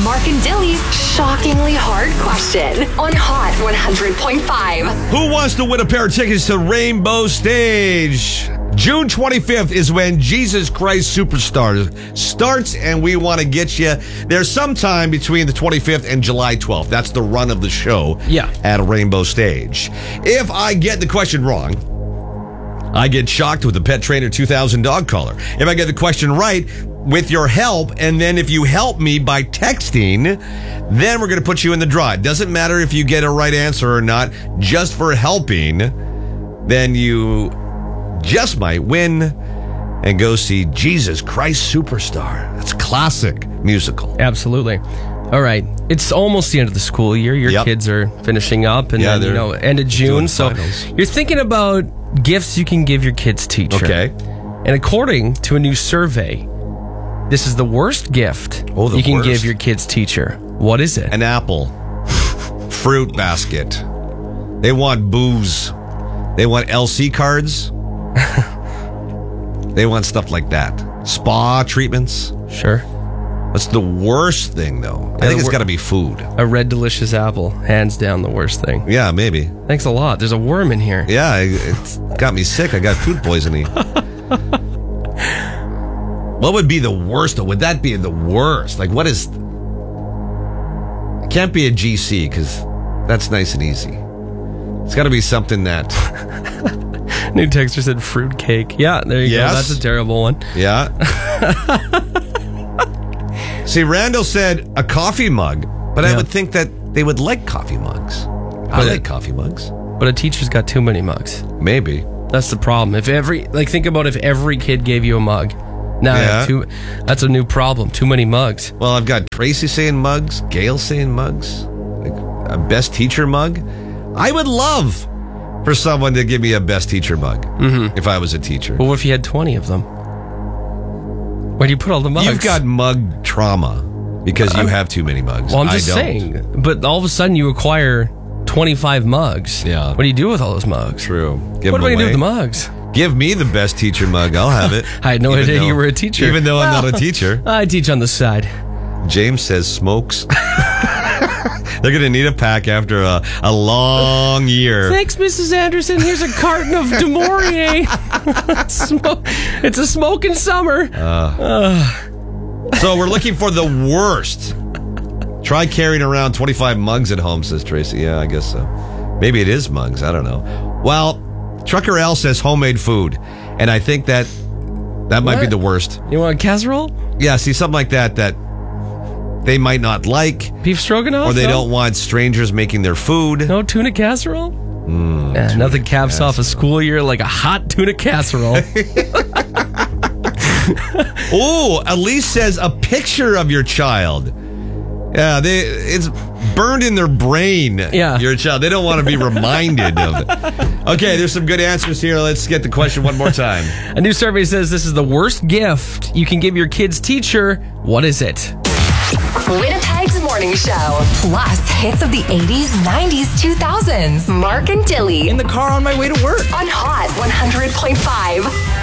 Mark and Dilly's shockingly hard question on Hot 100.5. Who wants to win a pair of tickets to Rainbow Stage? June 25th is when Jesus Christ Superstar starts, and we want to get you there sometime between the 25th and July 12th. That's the run of the show at Rainbow Stage. If I get the question wrong, I get shocked with the Pet Trainer 2000 dog collar. If I get the question right, with your help, and then if you help me by texting, then we're going to put you in the draw. It doesn't matter if you get a right answer or not. Just for helping, then you just might win and go see Jesus Christ Superstar. That's a classic musical. Absolutely. All right. It's almost the end of the school year. Your kids are finishing up, and then, end of June. So you're thinking about gifts you can give your kid's teacher. Okay. And according to a new survey, this is the worst gift you can give your kid's teacher. What is it? An apple. Fruit basket. They want booze. They want LC cards. They want stuff like that. Spa treatments. Sure. What's the worst thing, though? I think it's got to be food. A red delicious apple. Hands down the worst thing. Yeah, maybe. Thanks a lot. There's a worm in here. Yeah, it's got me sick. I got food poisoning. What would be the worst, though? Would that be the worst? Like, what is... It can't be a GC, because that's nice and easy. It's got to be something that... New texter said fruit cake. Yeah, there you go. That's a terrible one. Yeah. See, Randall said a coffee mug, but I would think that they would like coffee mugs. I like coffee mugs. But a teacher's got too many mugs. Maybe. That's the problem. Think about if every kid gave you a mug. Now, that's a new problem. Too many mugs. Well, I've got Tracy saying mugs, Gail saying mugs, like a best teacher mug. I would love for someone to give me a best teacher mug if I was a teacher. Well, what if you had 20 of them? Where do you put all the mugs? You've got mug trauma because you have too many mugs. Well, I'm just saying. But all of a sudden you acquire 25 mugs. Yeah. What do you do with all those mugs? True. What do you do with the mugs? Give me the best teacher mug. I'll have it. I had no idea you were a teacher. Even though I'm not a teacher. I teach on the side. James says smokes. They're going to need a pack after a long year. Thanks, Mrs. Anderson. Here's a carton of Du Maurier. It's a smoking summer. So we're looking for the worst. Try carrying around 25 mugs at home, says Tracy. Yeah, I guess so. Maybe it is mugs. I don't know. Well, Trucker L says homemade food. And I think that might be the worst. You want a casserole? Yeah, see, something like that they might not like. Beef stroganoff? Or they don't want strangers making their food. No tuna casserole? Nothing caps off a school year like a hot tuna casserole. Oh, Elise says a picture of your child. Yeah, it's burned in their brain. Yeah. Your child. They don't want to be reminded of it. Okay, there's some good answers here. Let's get the question one more time. A new survey says this is the worst gift you can give your kid's teacher. What is it? Winnipeg's Morning Show. Plus, hits of the 80s, 90s, 2000s. Mark and Dilly. In the car on my way to work. On Hot 100.5.